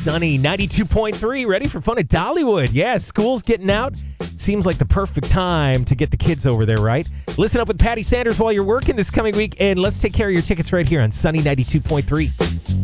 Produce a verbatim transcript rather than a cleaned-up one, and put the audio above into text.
Sunny ninety-two point three. Ready for fun at Dollywood? Yeah, school's getting out. Seems like the perfect time to get the kids over there, right? Listen up with Patty Sanders while you're working this coming week, and let's take care of your tickets right here on Sunny ninety-two point three.